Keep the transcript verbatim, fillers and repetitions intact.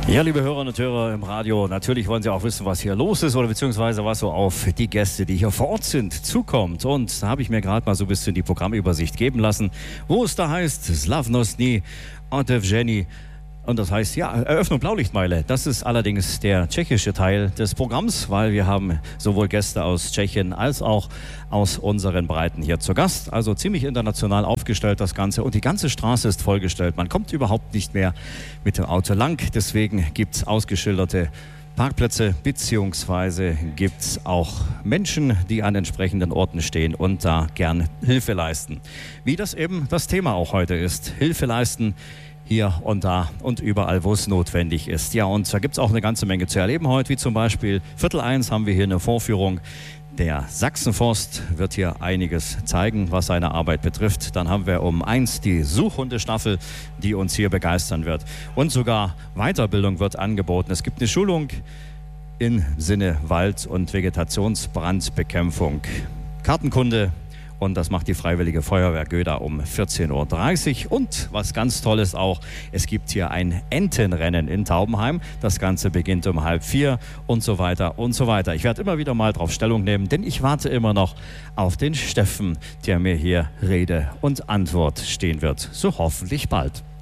Ja, liebe Hörerinnen und Hörer im Radio, natürlich wollen Sie auch wissen, was hier los ist oder beziehungsweise was so auf die Gäste, die hier vor Ort sind, zukommt. Und da habe ich mir gerade mal so ein bisschen die Programmübersicht geben lassen, wo es da heißt, Slavnostny Otevření. Und das heißt, ja, Eröffnung Blaulichtmeile. Das ist allerdings der tschechische Teil des Programms, weil wir haben sowohl Gäste aus Tschechien als auch aus unseren Breiten hier zu Gast. Also ziemlich international aufgestellt das Ganze und die ganze Straße ist vollgestellt. Man kommt überhaupt nicht mehr mit dem Auto lang. Deswegen gibt es ausgeschilderte Parkplätze, beziehungsweise gibt es auch Menschen, die an entsprechenden Orten stehen und da gern Hilfe leisten. Wie das eben das Thema auch heute ist. Hilfe leisten hier und da und überall, wo es notwendig ist. Ja, und da gibt es auch eine ganze Menge zu erleben heute, wie zum Beispiel Viertel eins haben wir hier eine Vorführung. Der Sachsenforst wird hier einiges zeigen, was seine Arbeit betrifft. Dann haben wir um eins die Suchhundestaffel, die uns hier begeistern wird. Und sogar Weiterbildung wird angeboten. Es gibt eine Schulung im Sinne Wald- und Vegetationsbrandbekämpfung. Kartenkunde. Und das macht die Freiwillige Feuerwehr Göda um vierzehn Uhr dreißig. Und was ganz Tolles auch, es gibt hier ein Entenrennen in Taubenheim. Das Ganze beginnt um halb vier und so weiter und so weiter. Ich werde immer wieder mal drauf Stellung nehmen, denn ich warte immer noch auf den Steffen, der mir hier Rede und Antwort stehen wird. So hoffentlich bald.